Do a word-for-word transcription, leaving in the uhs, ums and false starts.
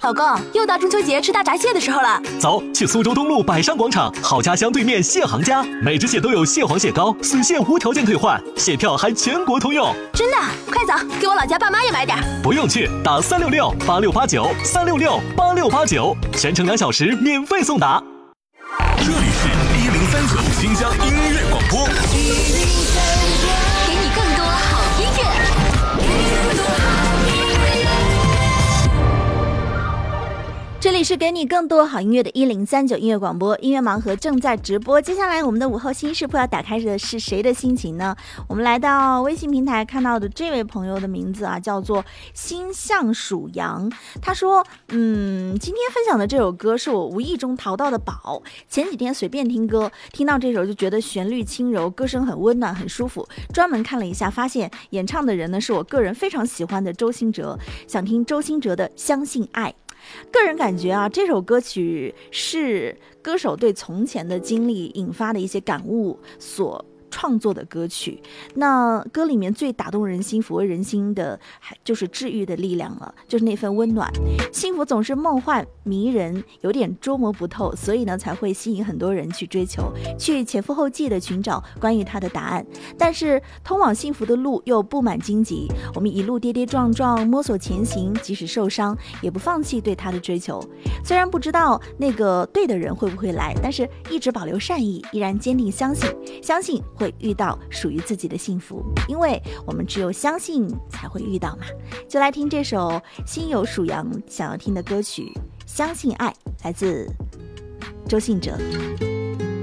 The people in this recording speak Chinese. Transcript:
老公，又到中秋节吃大闸蟹的时候了。 走，去苏州东路百上广场好家乡对面蟹行家，每只蟹都有蟹黄蟹膏，损蟹无条件退换，蟹票还全国通用。 真的？快走，给我老家爸妈也买点。 不用去，打三六六八六八九三六六八六八九，全程两小时免费送达。 这里是一零三九新疆音乐广播， 给你更多好音乐。 这里是给你更多好音乐的一零三九音乐广播，音乐盲盒正在直播。接下来我们的午后新视铺要打开的是谁的心情呢？我们来到微信平台看到的这位朋友的名字啊，叫做心向属羊。他说嗯，今天分享的这首歌是我无意中淘到的宝，前几天随便听歌，听到这首就觉得旋律轻柔，歌声很温暖很舒服，专门看了一下，发现演唱的人呢是我个人非常喜欢的周兴哲，想听周兴哲的相信爱。个人感觉啊，这首歌曲是歌手对从前的经历引发的一些感悟所创作的歌曲。那歌里面最打动人心抚慰人心的就是治愈的力量了，就是那份温暖。幸福总是梦幻迷人，有点捉摸不透，所以呢才会吸引很多人去追求，去前赴后继的寻找关于它的答案。但是通往幸福的路又布满荆棘，我们一路跌跌撞撞摸索前行，即使受伤也不放弃对它的追求。虽然不知道那个对的人会不会来，但是一直保留善意，依然坚定相信相信会遇到属于自己的幸福，因为我们只有相信才会遇到嘛。就来听这首心有属羊想要听的歌曲《相信爱》，来自周兴哲。